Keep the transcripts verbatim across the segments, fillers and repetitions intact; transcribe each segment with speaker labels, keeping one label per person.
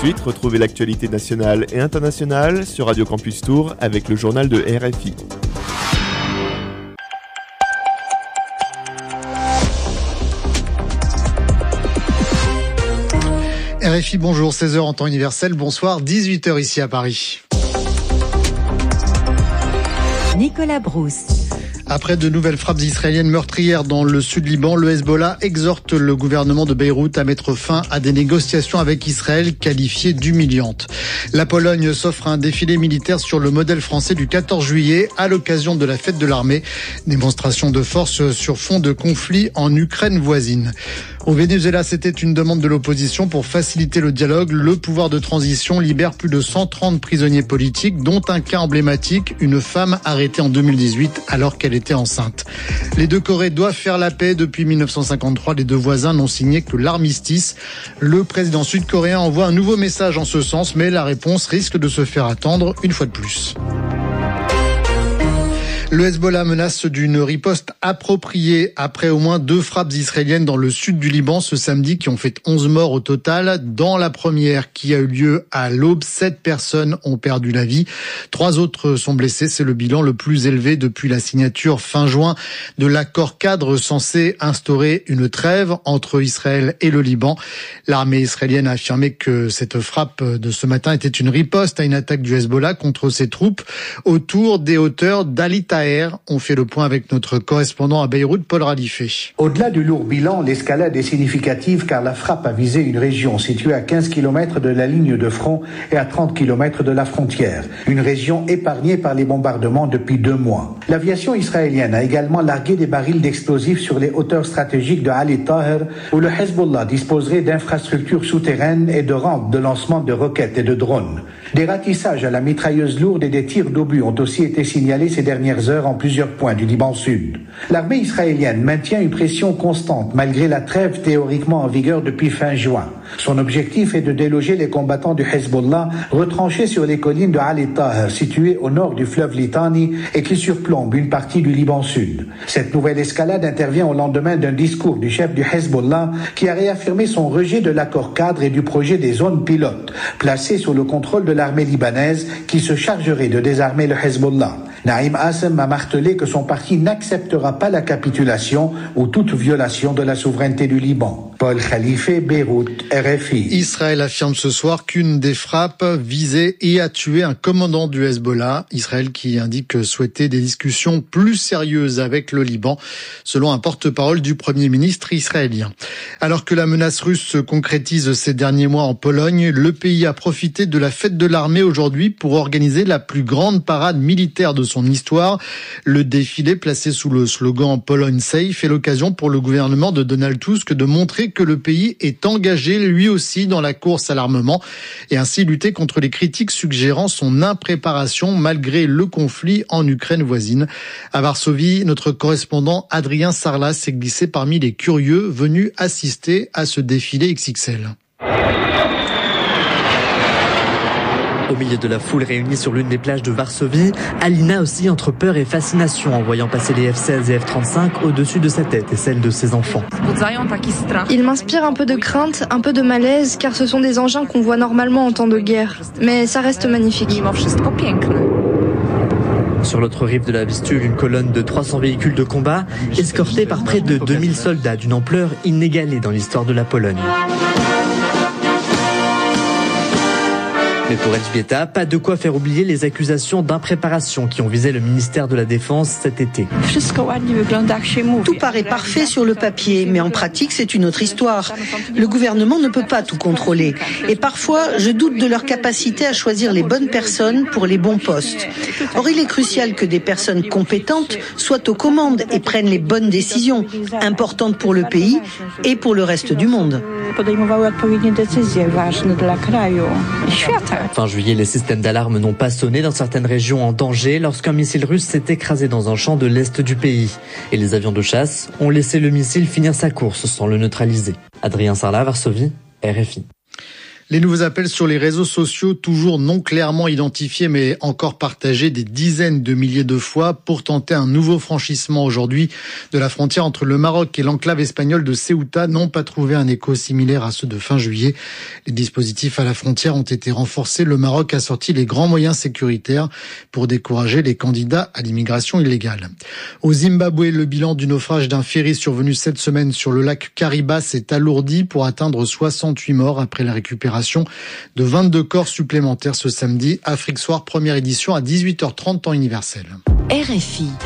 Speaker 1: suite, retrouvez l'actualité nationale et internationale sur Radio Campus Tours avec le journal de R F I.
Speaker 2: R F I, bonjour, seize heures en temps universel, bonsoir, dix-huit heures ici à Paris.
Speaker 3: Nicolas Brousse.
Speaker 2: Après de nouvelles frappes israéliennes meurtrières dans le sud Liban, le Hezbollah exhorte le gouvernement de Beyrouth à mettre fin à des négociations avec Israël qualifiées d'humiliantes. La Pologne s'offre un défilé militaire sur le modèle français du quatorze juillet à l'occasion de la fête de l'armée. Démonstration de force sur fond de conflit en Ukraine voisine. Au Venezuela, c'était une demande de l'opposition pour faciliter le dialogue. Le pouvoir de transition libère plus de cent trente prisonniers politiques, dont un cas emblématique, une femme arrêtée en deux mille dix-huit alors qu'elle était enceinte. Les deux Corées doivent faire la paix. Depuis mille neuf cent cinquante-trois, les deux voisins n'ont signé que l'armistice. Le président sud-coréen envoie un nouveau message en ce sens, mais la réponse risque de se faire attendre une fois de plus. Le Hezbollah menace d'une riposte appropriée après au moins deux frappes israéliennes dans le sud du Liban ce samedi qui ont fait onze morts au total. Dans la première qui a eu lieu à l'aube, sept personnes ont perdu la vie. Trois autres sont blessés. C'est le bilan le plus élevé depuis la signature fin juin de l'accord cadre censé instaurer une trêve entre Israël et le Liban. L'armée israélienne a affirmé que cette frappe de ce matin était une riposte à une attaque du Hezbollah contre ses troupes autour des hauteurs d'Ali Taher. On fait le point avec notre correspondant à Beyrouth, Paul Radifé.
Speaker 4: Au-delà du lourd bilan, l'escalade est significative car la frappe a visé une région située à quinze kilomètres de la ligne de front et à trente kilomètres de la frontière. Une région épargnée par les bombardements depuis deux mois. L'aviation israélienne a également largué des barils d'explosifs sur les hauteurs stratégiques de Ali Taher où le Hezbollah disposerait d'infrastructures souterraines et de rampes de lancement de roquettes et de drones. Des ratissages à la mitrailleuse lourde et des tirs d'obus ont aussi été signalés ces dernières heures en plusieurs points du Liban Sud. L'armée israélienne maintient une pression constante malgré la trêve théoriquement en vigueur depuis fin juin. Son objectif est de déloger les combattants du Hezbollah retranchés sur les collines de Ali Taher situées au nord du fleuve Litani et qui surplombent une partie du Liban Sud. Cette nouvelle escalade intervient au lendemain d'un discours du chef du Hezbollah qui a réaffirmé son rejet de l'accord cadre et du projet des zones pilotes placées sous le contrôle de l'armée libanaise qui se chargerait de désarmer le Hezbollah. Naïm Assem a martelé que son parti n'acceptera pas la capitulation ou toute violation de la souveraineté du Liban. Paul Khalife, Beyrouth, R F I.
Speaker 2: Israël affirme ce soir qu'une des frappes visait et a tué un commandant du Hezbollah. Israël qui indique souhaiter des discussions plus sérieuses avec le Liban, selon un porte-parole du Premier ministre israélien. Alors que la menace russe se concrétise ces derniers mois en Pologne, le pays a profité de la fête de l'armée aujourd'hui pour organiser la plus grande parade militaire de son histoire. Le défilé placé sous le slogan Pologne Safe est l'occasion pour le gouvernement de Donald Tusk de montrer que le pays est engagé lui aussi dans la course à l'armement et ainsi lutter contre les critiques suggérant son impréparation malgré le conflit en Ukraine voisine. À Varsovie, notre correspondant Adrien Sarlat s'est glissé parmi les curieux venus assister à ce défilé X X L.
Speaker 5: Au milieu de la foule réunie sur l'une des plages de Varsovie, Alina oscille entre peur et fascination en voyant passer les F seize et F trente-cinq au-dessus de sa tête et celle de ses enfants.
Speaker 6: Il m'inspire un peu de crainte, un peu de malaise, car ce sont des engins qu'on voit normalement en temps de guerre. Mais ça reste magnifique.
Speaker 5: Sur l'autre rive de la Vistule, une colonne de trois cents véhicules de combat, escortés par près de deux mille soldats d'une ampleur inégalée dans l'histoire de la Pologne. Mais pour Elżbieta, pas de quoi faire oublier les accusations d'impréparation qui ont visé le ministère de la Défense cet été.
Speaker 7: Tout paraît parfait sur le papier, mais en pratique, c'est une autre histoire. Le gouvernement ne peut pas tout contrôler. Et parfois, je doute de leur capacité à choisir les bonnes personnes pour les bons postes. Or, il est crucial que des personnes compétentes soient aux commandes et prennent les bonnes décisions, importantes pour le pays et pour le reste du monde.
Speaker 5: Fin juillet, les systèmes d'alarme n'ont pas sonné dans certaines régions en danger lorsqu'un missile russe s'est écrasé dans un champ de l'est du pays. Et les avions de chasse ont laissé le missile finir sa course sans le neutraliser. Adrien Sarlat, Varsovie, R F I.
Speaker 2: Les nouveaux appels sur les réseaux sociaux, toujours non clairement identifiés mais encore partagés des dizaines de milliers de fois pour tenter un nouveau franchissement aujourd'hui de la frontière entre le Maroc et l'enclave espagnole de Ceuta, n'ont pas trouvé un écho similaire à ceux de fin juillet. Les dispositifs à la frontière ont été renforcés. Le Maroc a sorti les grands moyens sécuritaires pour décourager les candidats à l'immigration illégale. Au Zimbabwe, le bilan du naufrage d'un ferry survenu cette semaine sur le lac Kariba s'est alourdi pour atteindre soixante-huit morts après la récupération de vingt-deux corps supplémentaires ce samedi. Afrique Soir, première édition à dix-huit heures trente, temps universel.
Speaker 3: R F I.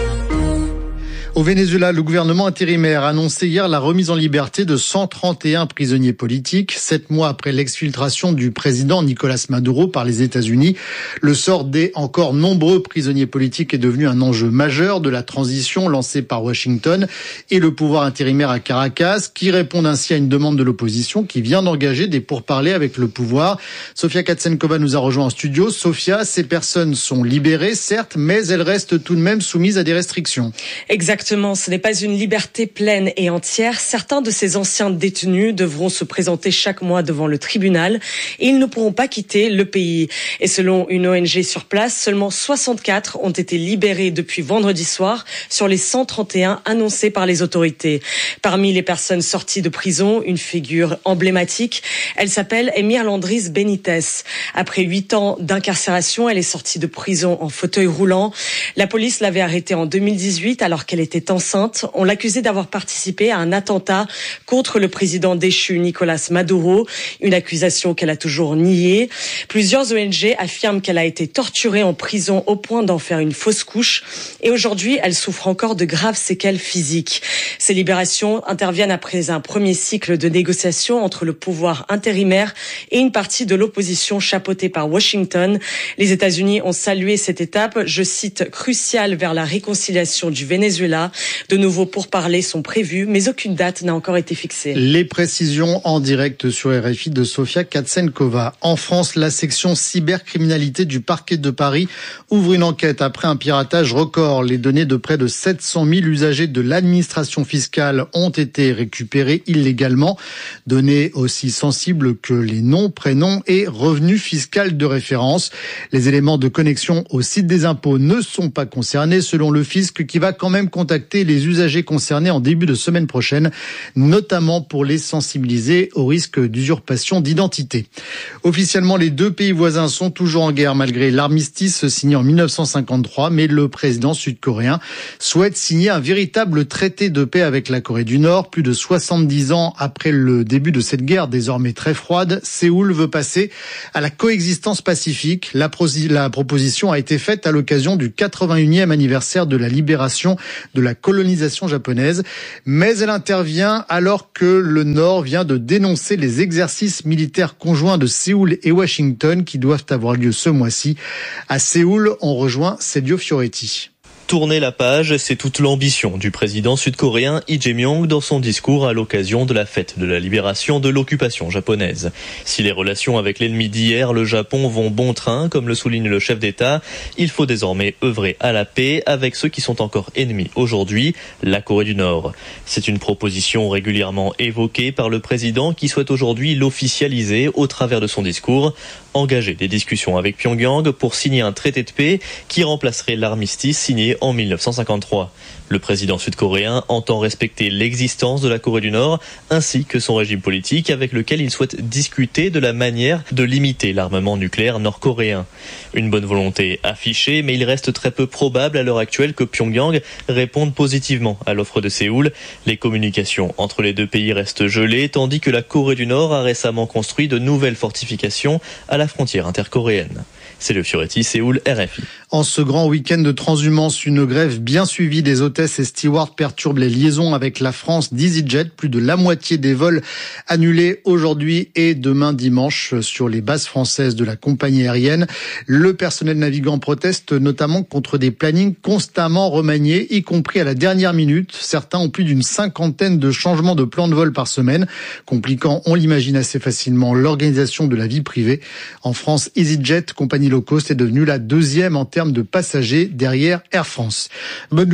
Speaker 2: Au Venezuela, le gouvernement intérimaire a annoncé hier la remise en liberté de cent trente et un prisonniers politiques. Sept mois après l'exfiltration du président Nicolás Maduro par les États-Unis, le sort des encore nombreux prisonniers politiques est devenu un enjeu majeur de la transition lancée par Washington et le pouvoir intérimaire à Caracas, qui répondent ainsi à une demande de l'opposition qui vient d'engager des pourparlers avec le pouvoir. Sofia Katsenkova nous a rejoint en studio. Sofia, ces personnes sont libérées, certes, mais elles restent tout de même soumises à des restrictions.
Speaker 8: Exactement. Exactement, ce n'est pas une liberté pleine et entière. Certains de ces anciens détenus devront se présenter chaque mois devant le tribunal et ils ne pourront pas quitter le pays. Et selon une O N G sur place, seulement soixante-quatre ont été libérés depuis vendredi soir sur les cent trente et un annoncés par les autorités. Parmi les personnes sorties de prison, une figure emblématique, elle s'appelle Emir Landris Benitez. Après huit ans d'incarcération, elle est sortie de prison en fauteuil roulant. La police l'avait arrêtée en deux mille dix-huit alors qu'elle était enceinte. On l'accusait d'avoir participé à un attentat contre le président déchu Nicolás Maduro, une accusation qu'elle a toujours niée. Plusieurs O N G affirment qu'elle a été torturée en prison au point d'en faire une fausse couche et aujourd'hui, elle souffre encore de graves séquelles physiques. Ces libérations interviennent après un premier cycle de négociations entre le pouvoir intérimaire et une partie de l'opposition chapeautée par Washington. Les États-Unis ont salué cette étape, je cite, cruciale vers la réconciliation du Venezuela. De nouveaux pourparlers sont prévus, mais aucune date n'a encore été fixée.
Speaker 2: Les précisions en direct sur R F I de Sofia Katsenkova. En France, la section cybercriminalité du parquet de Paris ouvre une enquête après un piratage record. Les données de près de sept cent mille usagers de l'administration fiscale ont été récupérées illégalement. Données aussi sensibles que les noms, prénoms et revenus fiscaux de référence. Les éléments de connexion au site des impôts ne sont pas concernés selon le fisc qui va quand même contacter les usagers concernés en début de semaine prochaine, notamment pour les sensibiliser au risque d'usurpation d'identité. Officiellement, les deux pays voisins sont toujours en guerre malgré l'armistice signé en mille neuf cent cinquante-trois, mais le président sud-coréen souhaite signer un véritable traité de paix avec la Corée du Nord. Plus de soixante-dix ans après le début de cette guerre désormais très froide, Séoul veut passer à la coexistence pacifique. La, pro- la proposition a été faite à l'occasion du quatre-vingt-unième anniversaire de la libération de la colonisation japonaise, mais elle intervient alors que le Nord vient de dénoncer les exercices militaires conjoints de Séoul et Washington qui doivent avoir lieu ce mois-ci. À Séoul, on rejoint Sergio Fioretti.
Speaker 9: Tourner la page, c'est toute l'ambition du président sud-coréen Lee Jae-myung dans son discours à l'occasion de la fête de la libération de l'occupation japonaise. Si les relations avec l'ennemi d'hier, le Japon, vont bon train, comme le souligne le chef d'État, il faut désormais œuvrer à la paix avec ceux qui sont encore ennemis aujourd'hui, la Corée du Nord. C'est une proposition régulièrement évoquée par le président qui souhaite aujourd'hui l'officialiser au travers de son discours, engager des discussions avec Pyongyang pour signer un traité de paix qui remplacerait l'armistice signé en mille neuf cent cinquante-trois. Le président sud-coréen entend respecter l'existence de la Corée du Nord ainsi que son régime politique avec lequel il souhaite discuter de la manière de limiter l'armement nucléaire nord-coréen. Une bonne volonté affichée, mais il reste très peu probable à l'heure actuelle que Pyongyang réponde positivement à l'offre de Séoul. Les communications entre les deux pays restent gelées, tandis que la Corée du Nord a récemment construit de nouvelles fortifications à la frontière intercoréenne. C'est le Fioretti, Séoul, R F I.
Speaker 2: En ce grand week-end de transhumance, une grève bien suivie des hôtesses et stewards perturbe les liaisons avec la France d'EasyJet. Plus de la moitié des vols annulés aujourd'hui et demain dimanche sur les bases françaises de la compagnie aérienne. Le personnel navigant proteste notamment contre des plannings constamment remaniés, y compris à la dernière minute. Certains ont plus d'une cinquantaine de changements de plan de vol par semaine, compliquant, on l'imagine assez facilement, l'organisation de la vie privée. En France, EasyJet, compagnie low cost, est devenue la deuxième en termes de passagers derrière Air France. Bonne nouvelle en revanche.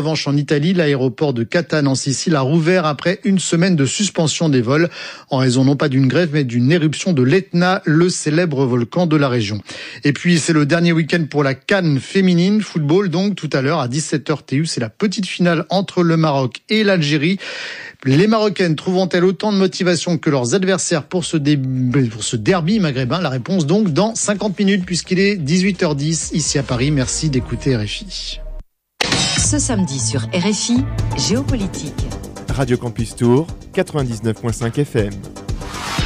Speaker 2: revanche, en Italie, l'aéroport de Catane en Sicile a rouvert après une semaine de suspension des vols en raison non pas d'une grève mais d'une éruption de l'Etna, le célèbre volcan de la région. Et puis c'est le dernier week-end pour la CAN féminine, football donc tout à l'heure à dix-sept heures T U, c'est la petite finale entre le Maroc et l'Algérie. Les Marocaines trouveront-elles autant de motivation que leurs adversaires pour ce, dé... pour ce derby maghrébin? La réponse donc dans cinquante minutes puisqu'il est dix-huit heures dix ici à Paris. Merci d'écouter R F I.
Speaker 3: Ce samedi sur R F I, Géopolitique.
Speaker 1: Radio Campus Tour, quatre-vingt-dix-neuf virgule cinq F M.